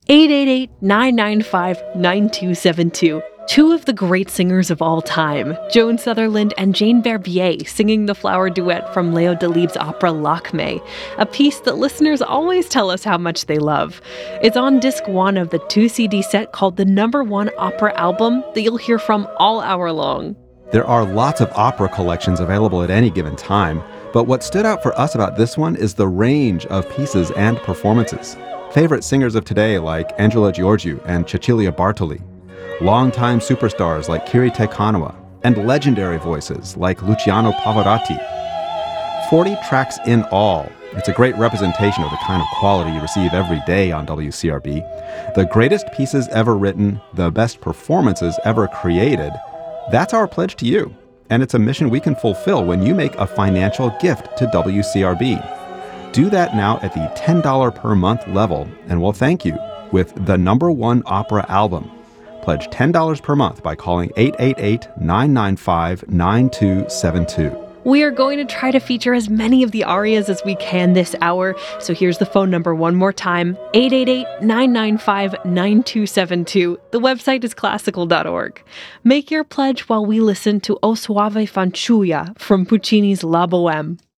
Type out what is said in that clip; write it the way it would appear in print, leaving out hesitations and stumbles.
888-995-9272. Two of the great singers of all time, Joan Sutherland and Jane Barbier, singing the flower duet from Leo Delibes' opera Lakme, a piece that listeners always tell us how much they love. It's on disc 1 of the 2-CD set called the Number 1 Opera Album that you'll hear from all hour long. There are lots of opera collections available at any given time, but what stood out for us about this one is the range of pieces and performances. Favorite singers of today like Angela Georgiou and Cecilia Bartoli, longtime superstars like Kirite Kanawa, and legendary voices like Luciano Pavarotti. 40 tracks in all. It's a great representation of the kind of quality you receive every day on WCRB. The greatest pieces ever written, the best performances ever created. That's our pledge to you. And it's a mission we can fulfill when you make a financial gift to WCRB. Do that now at the $10 per month level, and we'll thank you with the Number 1 Opera Album. Pledge $10 per month by calling 888-995-9272. We are going to try to feature as many of the arias as we can this hour, so here's the phone number one more time, 888-995-9272. The website is classical.org. Make your pledge while we listen to O Soave Fanciulla from Puccini's La Bohème.